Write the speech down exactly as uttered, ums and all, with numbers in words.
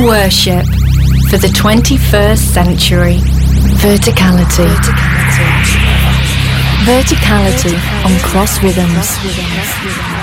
worship for the twenty-first century. Verticality. Verticality on Cross Rhythms.